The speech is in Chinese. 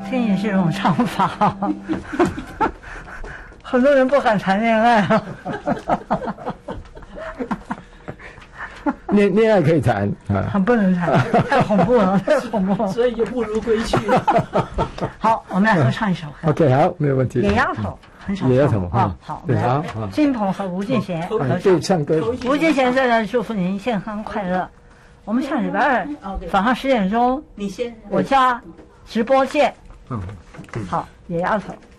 听你这种唱法，很多人不敢谈恋爱啊。 恋爱可以谈啊，不能谈，太恐怖了，太恐怖了。 所以就不如归去。 好，我们来合唱一首歌。 OK， 好，没有问题。 野丫头很少唱。 野丫头啊， 好， 对，好。 金鹏和吴俊贤合对，唱歌。 吴俊贤在这祝福您健康快乐。我们下礼拜2早上10点钟， 你先， 我家直播见。好，野丫头。